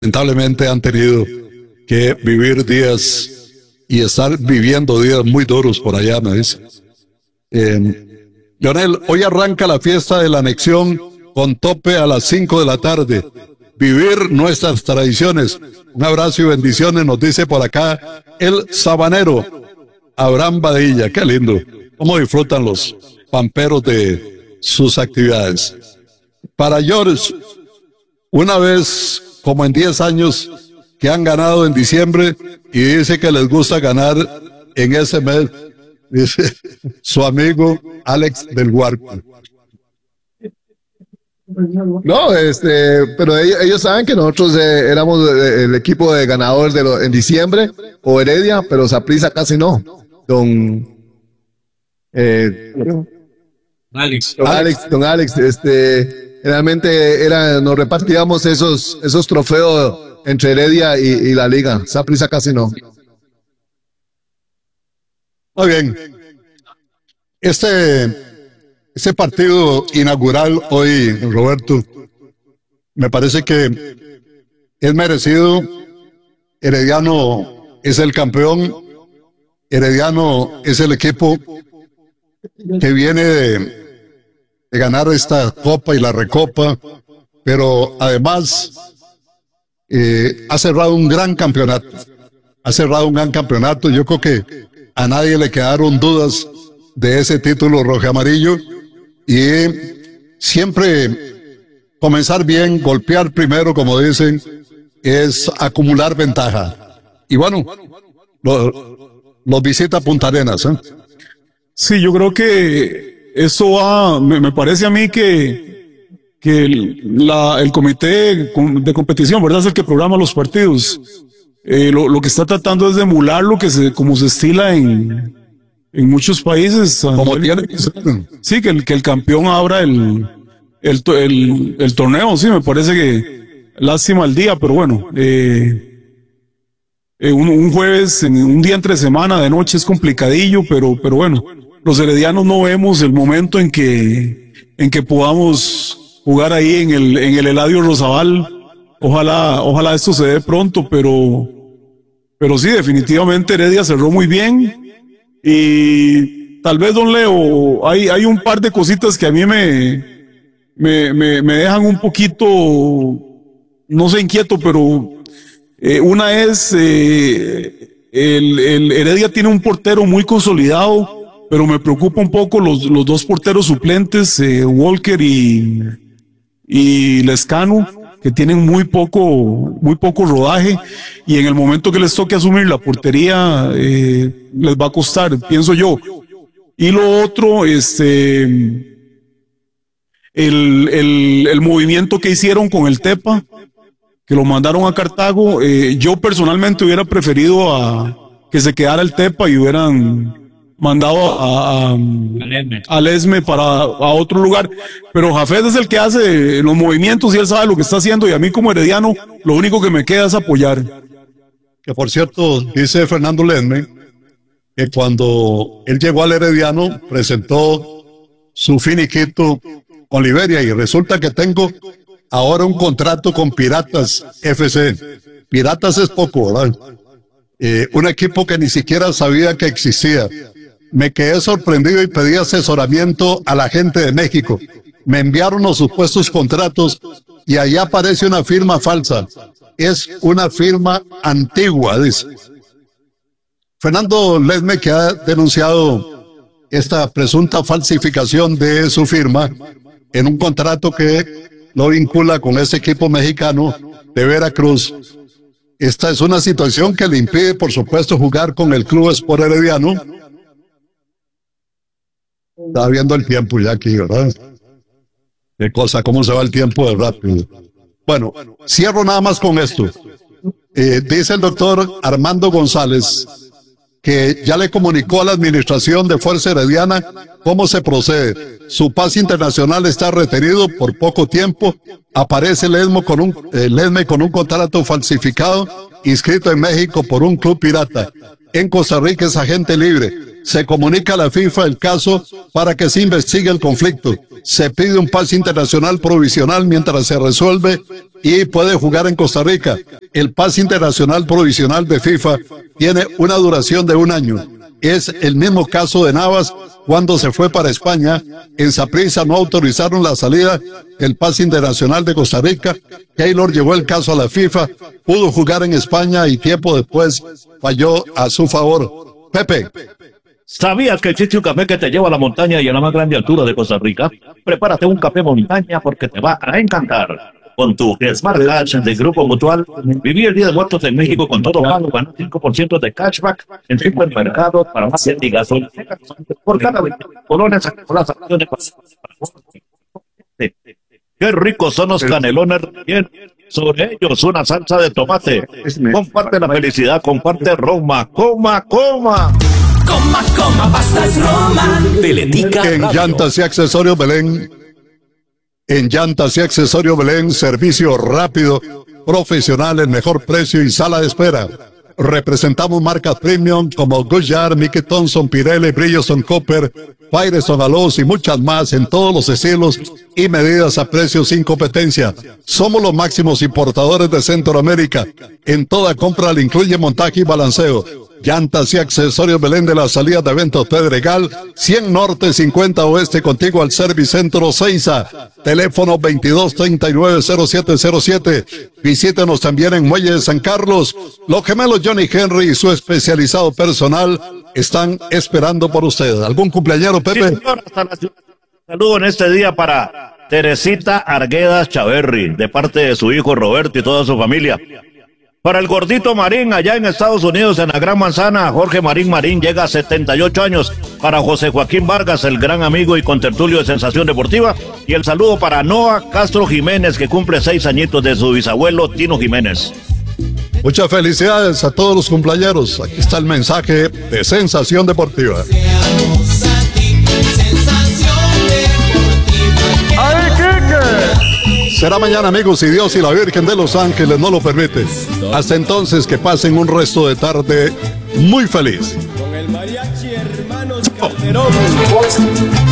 lamentablemente han tenido que vivir días y estar viviendo días muy duros por allá, me dice. Leonel, hoy arranca la fiesta de la anexión con tope a las 5 de la tarde. Vivir nuestras tradiciones. Un abrazo y bendiciones, nos dice por acá el sabanero Abraham Badilla. Qué lindo. Cómo disfrutan los pamperos de sus actividades. Para George, una vez como en 10 años que han ganado en diciembre y dice que les gusta ganar en ese mes, dice su amigo Alex del Huarco. No, pero ellos saben que nosotros éramos el equipo de ganadores en diciembre, o Heredia, pero Saprissa casi no. Don Alex, realmente nos repartíamos esos trofeos entre Heredia y la liga. Saprissa casi no. Muy bien. Este partido inaugural hoy, Roberto, me parece que es merecido. Herediano es el campeón. Herediano es el equipo que viene de ganar esta copa y la recopa, pero además ha cerrado un gran campeonato. Yo creo que a nadie le quedaron dudas de ese título rojo amarillo, y siempre comenzar bien, golpear primero, como dicen, es acumular ventaja. Y bueno, los visita Punta Arenas, ¿eh? Sí, yo creo que eso va, me parece a mí que el comité de competición, ¿verdad?, es el que programa los partidos. Lo que está tratando es de emular como se estila en muchos países. Como tiene que ser. Sí, que el campeón abra el torneo. Sí, me parece que lástima el día, pero bueno, un jueves, un día entre semana de noche es complicadillo, pero bueno, los heredianos no vemos el momento en que podamos jugar ahí en el Eladio Rosabal. Ojalá esto se dé pronto, pero sí, definitivamente Heredia cerró muy bien. Y tal vez, don Leo, hay un par de cositas que a mí me dejan un poquito, no sé, inquieto, pero una es el Heredia tiene un portero muy consolidado, pero me preocupa un poco los dos porteros suplentes, Walker y Lescano, que tienen muy poco rodaje, y en el momento que les toque asumir la portería les va a costar, pienso yo. Y lo otro, el movimiento que hicieron con el Tepa, que lo mandaron a Cartago, yo personalmente hubiera preferido que se quedara el Tepa y hubieran mandado al ESME a otro lugar, pero Jafet es el que hace los movimientos y él sabe lo que está haciendo, y a mí como herediano lo único que me queda es apoyar. Que por cierto, dice Fernando Ledme que cuando él llegó al Herediano presentó su finiquito con Liberia, y resulta que tengo ahora un contrato con Piratas FC. Piratas es poco, ¿verdad? Un equipo que ni siquiera sabía que existía. Me quedé sorprendido y pedí asesoramiento a la gente de México. Me enviaron los supuestos contratos y ahí aparece una firma falsa. Es una firma antigua, dice. Fernando Ledme, que ha denunciado esta presunta falsificación de su firma en un contrato que lo vincula con ese equipo mexicano de Veracruz. Esta es una situación que le impide, por supuesto, jugar con el Club Sport Herediano. Está viendo el tiempo ya aquí, ¿verdad? Qué cosa, cómo se va el tiempo de rápido. Bueno, cierro nada más con esto. Dice el doctor Armando González que ya le comunicó a la administración de Fuerza Herediana cómo se procede. Su pase internacional está retenido por poco tiempo. Aparece Ledme con un contrato falsificado inscrito en México por un club pirata. En Costa Rica es agente libre. Se comunica a la FIFA el caso para que se investigue el conflicto. Se pide un pase internacional provisional mientras se resuelve y puede jugar en Costa Rica. El pase internacional provisional de FIFA tiene una duración de 1 año. Es el mismo caso de Navas cuando se fue para España. En Saprissa no autorizaron la salida del pase internacional de Costa Rica. Keylor llevó el caso a la FIFA, pudo jugar en España y tiempo después falló a su favor. Pepe. ¿Sabías que existe un café que te lleva a la montaña y a la más grande altura de Costa Rica? Prepárate un café montaña porque te va a encantar. Con tu Smart Cash de Grupo Mutual, viví el Día de Muertos en México con todo pago, gana 5% de cashback en supermercados, para más y gasolina. Por cada 20 colones, las acciones. Qué ricos son los canelones relleno. Sobre ellos una salsa de tomate. Comparte la felicidad, comparte Roma. Coma, coma. Coma, coma, pastas Roma. Teletica En Radio. Llantas y Accesorios Belén. En Llantas y Accesorios Belén, servicio rápido, profesional, el mejor precio y sala de espera. Representamos marcas premium como Goodyear, Mickey Thompson, Pirelli, Bridgestone, Cooper, Firestone, Alós y muchas más en todos los estilos y medidas a precios sin competencia. Somos los máximos importadores de Centroamérica. En toda compra le incluye montaje y balanceo. Llantas y Accesorios Belén de la salida de eventos Pedregal, 100 Norte, 50 Oeste, contigo al Servicentro Seiza. Teléfono 2239-0707. Visítenos también en Muelle de San Carlos. Los gemelos Johnny Henry y su especializado personal están esperando por usted. ¿Algún cumpleañero, Pepe? Sí, señor, hasta la ciudad. Saludo en este día para Teresita Arguedas Chaverri, de parte de su hijo Roberto y toda su familia. Para el gordito Marín, allá en Estados Unidos, en la Gran Manzana, Jorge Marín llega a 78 años. Para José Joaquín Vargas, el gran amigo y contertulio de Sensación Deportiva. Y el saludo para Noah Castro Jiménez, que cumple 6 añitos de su bisabuelo Tino Jiménez. Muchas felicidades a todos los cumpleañeros. Aquí está el mensaje de Sensación Deportiva. Será mañana, amigos, si Dios y la Virgen de los Ángeles no lo permite. Hasta entonces, que pasen un resto de tarde muy feliz. Con el mariachi hermanos Calderón.